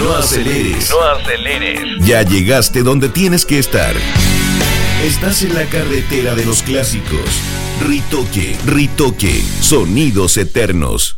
No aceleres. No aceleres. Ya llegaste donde tienes que estar. Estás en la carretera de los clásicos. Ritoque, Ritoque, sonidos eternos.